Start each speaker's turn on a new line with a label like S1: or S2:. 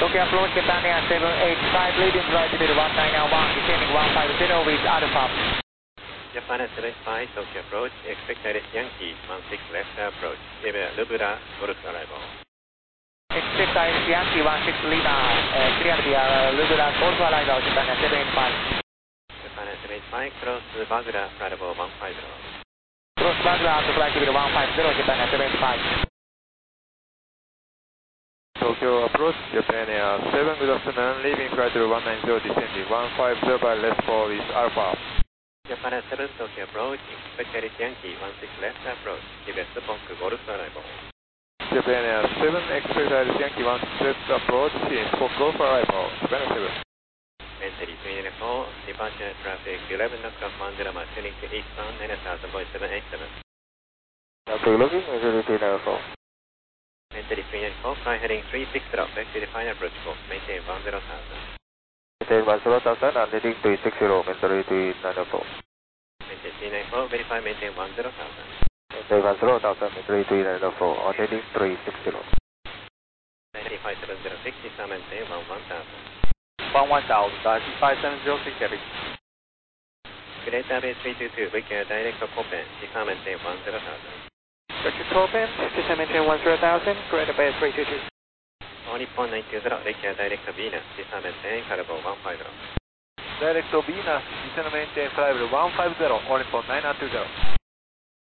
S1: Tokyo approach Japan Air 785, leading flight to 1991, descending 150 with Alpha.
S2: Japan Air 75, Tokyo approach, expect direct Yankee 16 left approach, give Lubura, Golf arrival.
S1: Expect direct Yankee 16 Lima, clear the Lubura, Golf arrival, Japan Air 785.
S2: Japan Air 75, cross Bagura, arrival 150.
S1: Cross Bagura, to flight to 150, Japan Air 75.
S3: Tokyo approach, Japan Air 7, good afternoon, leaving flight to 190, descending 150 by left 4 with Alpha.
S2: Japan Air 7, Tokyo approach, expect direct Yankee 16 left approach, give Spock, Golf arrival.
S3: Japan Air 7, expect direct Yankee 16 left approach, Spock, Golf arrival, Japan Air 7.
S2: Entry 394, departure traffic 11 knots off 10 miles, turning to eastbound 9000.787.
S3: Traffic looking, 0394.
S2: Entry 394, fly heading 36 drop, back to the final approach course, maintain 10,000.
S3: Maintain 10,000 and heading 360, maintain 3904.
S2: Maintain 394, verify maintain 10,000.
S3: Maintain 10,000, maintain 3904, on heading 360.
S2: 95706, disarm maintain 11,000.
S1: 11,000, 5706 heavy.
S2: Greater Base 322, wake direct Copen, disarm maintain 10,000.
S1: Director Copen, disarm maintain 10,000, Greater Bay 322.
S2: All Nippon 920, wake direct Venus, disarm maintain carnival 150.
S3: Direct Venus, descend maintain flight 150, all Nippon 920.